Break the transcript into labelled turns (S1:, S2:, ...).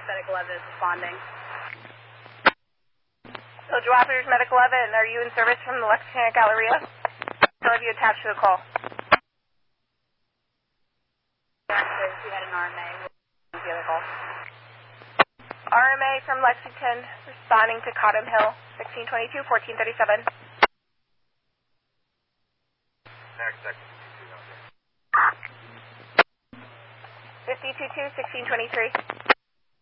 S1: Medical 11 is responding.
S2: Soldier Officers, Medical 11, are you in service from the Lexington Galleria? Or have you attached to the call?
S1: We had an RMA. The other call.
S2: RMA from Lexington, responding to Cottom Hill, 1622, 1437.
S3: Next,
S2: 52-2, 1623.